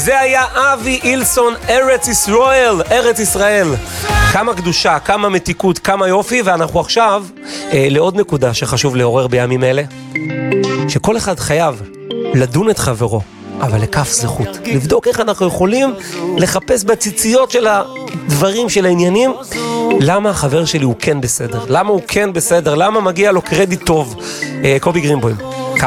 זה היה אבי אילסון, ארץ ישראל, ארץ ישראל. כמה קדושה, כמה מתיקות, כמה יופי, ואנחנו עכשיו לעוד נקודה שחשוב לעורר בימים אלה, שכל אחד חייב לדון את חברו, אבל לכף זכות. לבדוק איך אנחנו יכולים לחפש בציציות של הדברים, של העניינים, למה החבר שלי הוא כן בסדר, למה הוא כן בסדר, למה מגיע לו קרדיט טוב. קובי גרינבוים.